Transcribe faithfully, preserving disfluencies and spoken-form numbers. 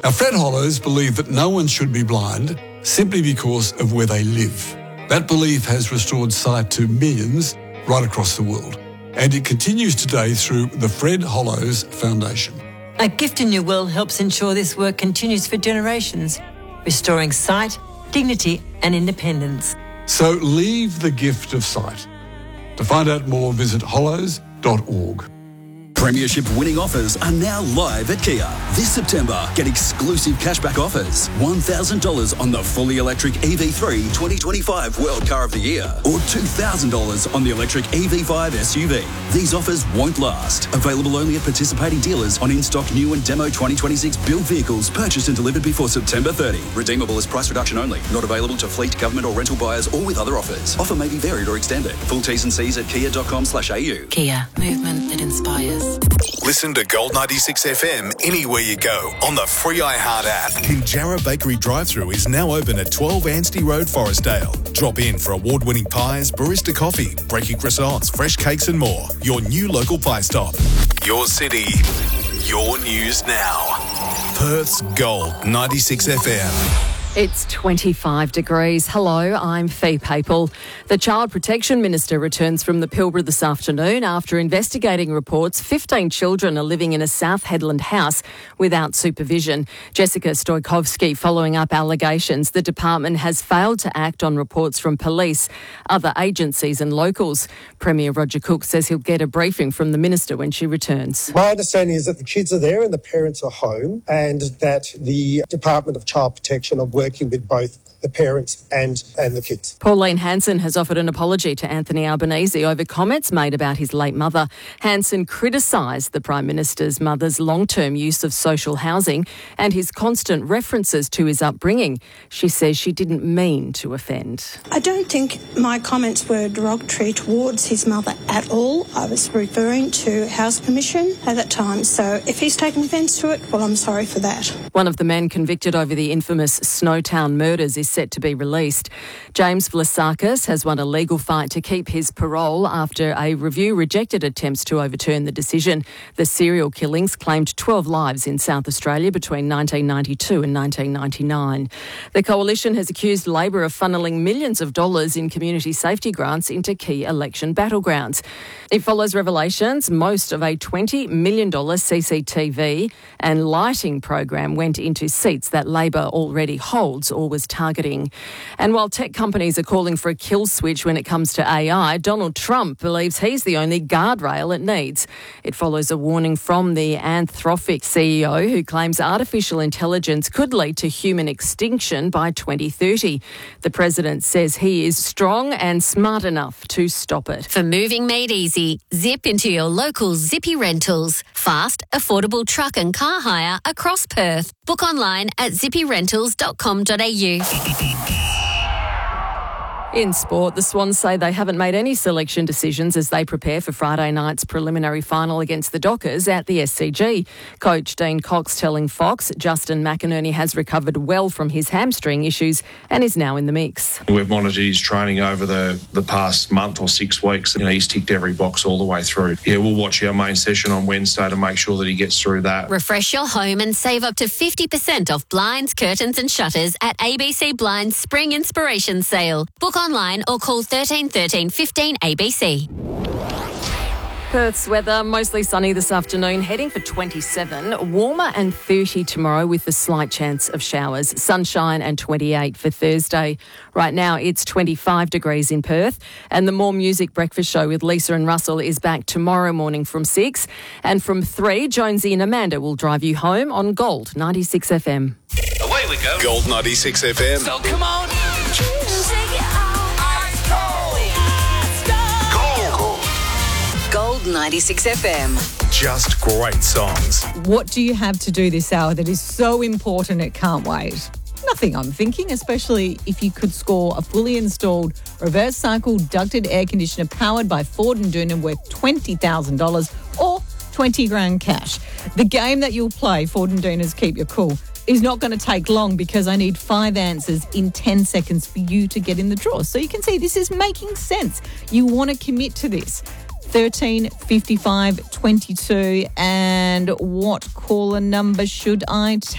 Now, Fred Hollows believe that no one should be blind simply because of where they live. That belief has restored sight to millions right across the world, and it continues today through the Fred Hollows Foundation. A gift in your will helps ensure this work continues for generations, restoring sight, dignity and independence. So leave the gift of sight. To find out more, visit hollows dot org. Premiership winning offers are now live at Kia. This September, get exclusive cashback offers. one thousand dollars on the fully electric E V three twenty twenty-five World Car of the Year or two thousand dollars on the electric E V five S U V. These offers won't last. Available only at participating dealers on in-stock new and demo twenty twenty-six build vehicles purchased and delivered before September thirtieth. Redeemable as price reduction only. Not available to fleet, government or rental buyers or with other offers. Offer may be varied or extended. Full T's and C's at kia dot com slash a u. Kia. Movement that inspires. Listen to Gold ninety-six F M anywhere you go on the free iHeart app. Kinjara Bakery drive-thru is now open at twelve Anstey Road, Forestdale. Drop in for award-winning pies, barista coffee, breaking croissants, fresh cakes and more. Your new local pie stop. Your city, your news now. Perth's Gold ninety-six F M. It's twenty-five degrees. Hello, I'm Fee Papel. The Child Protection Minister returns from the Pilbara this afternoon after investigating reports fifteen children are living in a South Headland house without supervision. Jessica Stoikovsky following up allegations the department has failed to act on reports from police, other agencies and locals. Premier Roger Cook says he'll get a briefing from the Minister when she returns. My understanding is that the kids are there and the parents are home, and that the Department of Child Protection are working with both the parents and, and the kids. Pauline Hanson has offered an apology to Anthony Albanese over comments made about his late mother. Hanson criticised the Prime Minister's mother's long-term use of social housing and his constant references to his upbringing. She says she didn't mean to offend. I don't think my comments were derogatory towards his mother at all. I was referring to House Permission at that time, so if he's taken offence to it, well, I'm sorry for that. One of the men convicted over the infamous Snowtown murders is set to be released. James Vlasakis has won a legal fight to keep his parole after a review rejected attempts to overturn the decision. The serial killings claimed twelve lives in South Australia between nineteen ninety-two and nineteen ninety-nine. The Coalition has accused Labor of funneling millions of dollars in community safety grants into key election battlegrounds. It follows revelations most of a twenty million dollars C C T V and lighting program went into seats that Labor already holds or was targeting. And while tech companies are calling for a kill switch when it comes to A I, Donald Trump believes he's the only guardrail it needs. It follows a warning from the Anthropic C E O who claims artificial intelligence could lead to human extinction by twenty thirty. The president says he is strong and smart enough to stop it. For moving made easy, zip into your local Zippy Rentals. Fast, affordable truck and car hire across Perth. Book online at zippy rentals dot com dot a u. In sport, the Swans say they haven't made any selection decisions as they prepare for Friday night's preliminary final against the Dockers at the S C G. Coach Dean Cox telling Fox Justin McInerney has recovered well from his hamstring issues and is now in the mix. We've monitored his training over the, the past month or six weeks. You know, he's ticked every box all the way through. Yeah, we'll watch our main session on Wednesday to make sure that he gets through that. Refresh your home and save up to fifty percent off blinds, curtains and shutters at A B C Blinds Spring Inspiration Sale. Book online or call thirteen thirteen fifteen A B C. Perth's weather, mostly sunny this afternoon, heading for twenty-seven, warmer and thirty tomorrow with a slight chance of showers. Sunshine and twenty-eight for Thursday. Right now it's twenty-five degrees in Perth, and the More Music Breakfast Show with Lisa and Russell is back tomorrow morning from six, and from three, Jonesy and Amanda will drive you home on Gold ninety-six F M. Away we go. Gold ninety-six F M. So come on. Gold ninety-six F M. Just great songs. What do you have to do this hour that is so important it can't wait? Nothing, I'm thinking, especially if you could score a fully installed reverse cycle ducted air conditioner powered by Ford and Doonan worth twenty thousand dollars or twenty grand cash. The game that you'll play, Ford and Doonan's Keep Your Cool, is not going to take long because I need five answers in ten seconds for you to get in the draw. So you can see this is making sense. You want to commit to this. thirteen fifty-five twenty-two, and what caller number should I take?